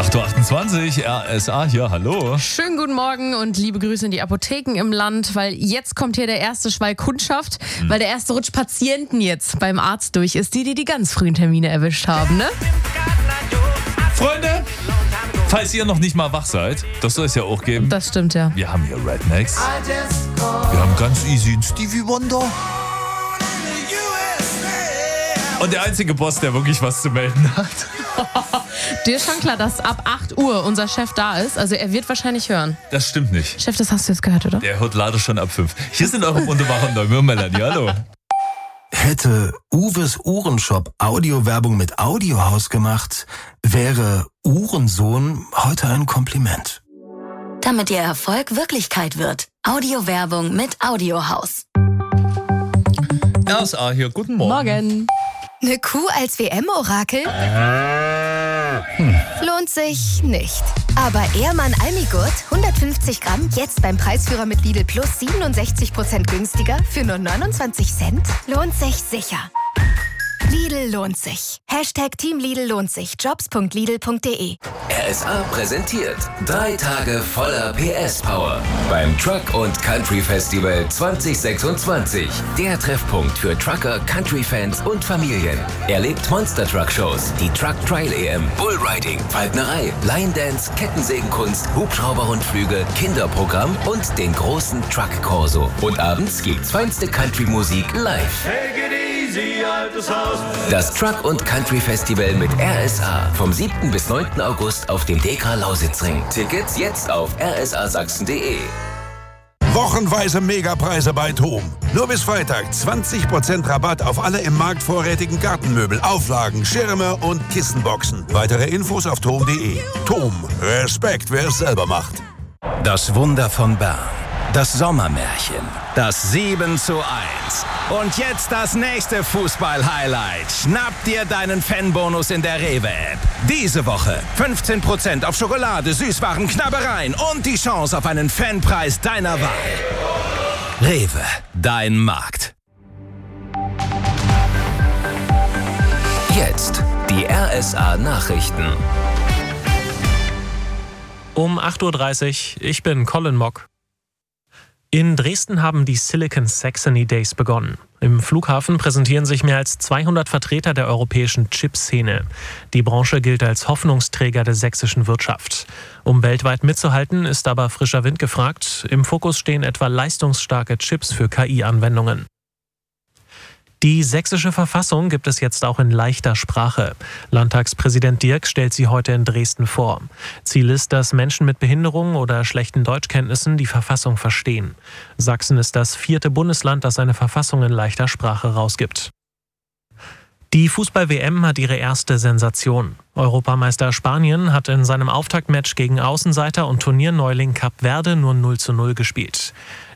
8.28 Uhr, RSA hier, hallo. Schönen guten Morgen und liebe Grüße in die Apotheken im Land, weil jetzt kommt hier der erste Schwall Kundschaft, weil der erste Rutsch Patienten jetzt beim Arzt durch ist, die ganz frühen Termine erwischt haben, ne? Freunde, falls ihr noch nicht mal wach seid, das soll es ja auch geben. Das stimmt, ja. Wir haben hier Rednecks. Wir haben ganz easy einen Stevie Wonder. Und der einzige Boss, der wirklich was zu melden hat. Dir ist schon klar, dass ab 8 Uhr unser Chef da ist. Also er wird wahrscheinlich hören. Das stimmt nicht. Chef, das hast du jetzt gehört, oder? Der hört leider schon ab 5. Hier sind eure wunderbaren Neumür Melanie, hallo. Hätte Uwes Uhrenshop Audiowerbung mit Audiohaus gemacht, wäre Uhrensohn heute ein Kompliment. Damit Ihr Erfolg Wirklichkeit wird. Audiowerbung mit Audiohaus. RSA hier, guten Morgen. Morgen. Eine Kuh als WM-Orakel? Lohnt sich nicht. Aber Ehrmann Almigurt, 150 Gramm, jetzt beim Preisführer mit Lidl Plus 67% günstiger für nur 29 Cent? Lohnt sich sicher. Lidl lohnt sich. Hashtag Team Lidl lohnt sich. Jobs.lidl.de. RSA präsentiert 3 Tage voller PS-Power beim Truck und Country Festival 2026. Der Treffpunkt für Trucker, Country-Fans und Familien. Erlebt Monster-Truck-Shows, die Truck Trail EM, Bullriding, Falknerei, Line Dance, Kettensägenkunst, Hubschrauberrundflüge, Kinderprogramm und den großen Truck Corso. Und abends gibt's feinste Country-Musik live. Das Truck und Country Festival mit RSA vom 7. bis 9. August auf dem DK Lausitzring. Tickets jetzt auf rsasachsen.de. Wochenweise Megapreise bei TOM. Nur bis Freitag 20% Rabatt auf alle im Markt vorrätigen Gartenmöbel, Auflagen, Schirme und Kissenboxen. Weitere Infos auf tom.de. TOM. Respekt, wer es selber macht. Das Wunder von Bern. Das Sommermärchen. Das 7:1. Und jetzt das nächste Fußball-Highlight. Schnapp dir deinen Fanbonus in der Rewe-App. Diese Woche 15% auf Schokolade, Süßwaren, Knabbereien und die Chance auf einen Fanpreis deiner Wahl. Rewe, dein Markt. Jetzt die RSA-Nachrichten. Um 8.30 Uhr, ich bin Colin Mock. In Dresden haben die Silicon Saxony Days begonnen. Im Flughafen präsentieren sich mehr als 200 Vertreter der europäischen Chipszene. Die Branche gilt als Hoffnungsträger der sächsischen Wirtschaft. Um weltweit mitzuhalten, ist aber frischer Wind gefragt. Im Fokus stehen etwa leistungsstarke Chips für KI-Anwendungen. Die sächsische Verfassung gibt es jetzt auch in leichter Sprache. Landtagspräsident Dirk stellt sie heute in Dresden vor. Ziel ist, dass Menschen mit Behinderungen oder schlechten Deutschkenntnissen die Verfassung verstehen. Sachsen ist das 4. Bundesland, das eine Verfassung in leichter Sprache rausgibt. Die Fußball-WM hat ihre erste Sensation. Europameister Spanien hat in seinem Auftaktmatch gegen Außenseiter und Turnierneuling Kap Verde nur 0:0 gespielt.